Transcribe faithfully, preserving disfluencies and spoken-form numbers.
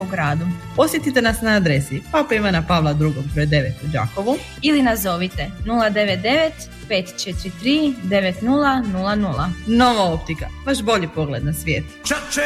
gradu. Posjetite nas na adresi Papa Ivana Pavla drugog broj devet u Đakovu Ili nazovite nula devet devet pet četiri tri devet nula nula nula. Nova optika, vaš bolji pogled na svijet.